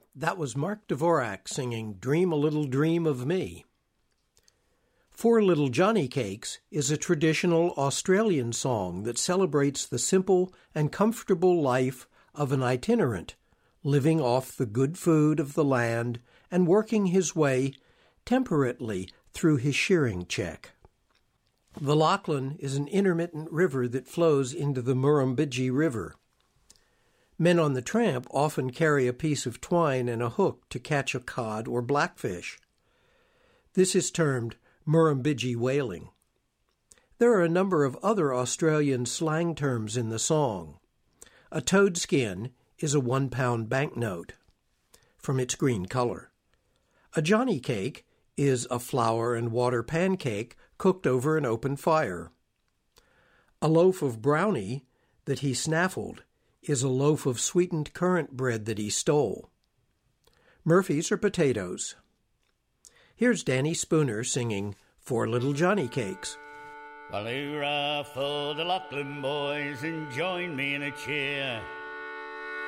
That was Mark Dvorak singing Dream a Little Dream of Me. Four Little Johnny Cakes is a traditional Australian song that celebrates the simple and comfortable life of an itinerant, living off the good food of the land and working his way temperately through his shearing check. The Lachlan is an intermittent river that flows into the Murrumbidgee River. Men on the tramp often carry a piece of twine and a hook to catch a cod or blackfish. This is termed Murrumbidgee whaling. There are a number of other Australian slang terms in the song. A toadskin is a 1-pound banknote, from its green color. A Johnny cake is a flour and water pancake cooked over an open fire. A loaf of brownie that he snaffled is a loaf of sweetened currant bread that he stole. Murphy's are potatoes. Here's Danny Spooner singing Four Little Johnny Cakes. Well, hoorah for the Lachlan boys and join me in a cheer.